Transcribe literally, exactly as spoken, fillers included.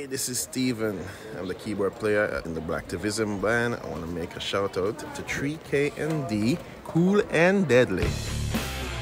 This is Steven. I'm the keyboard player in the Blacktivism band. I want to make a shout out to three K N D, Cool and Deadly.